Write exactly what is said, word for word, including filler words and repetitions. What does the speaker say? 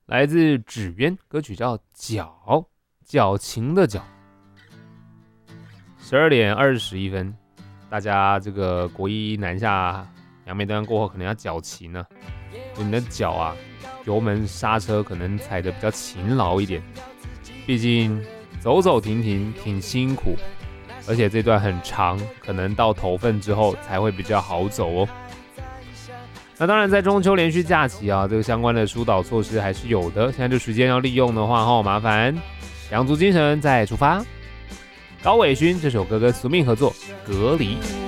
来自纸鸢，歌曲叫《矫》，矫情的矫。十二点二十一分，大家这个国一南下杨梅端过后，可能要矫情呢，你的脚啊，油门刹车可能踩得比较勤劳一点，毕竟走走停停挺辛苦，而且这段很长，可能到头份之后才会比较好走哦。那当然，在中秋连续假期啊，这个相关的疏导措施还是有的。现在这时间要利用的话，哈，麻烦养足精神再出发。高伟勋这首歌跟苏命合作，《隔离》。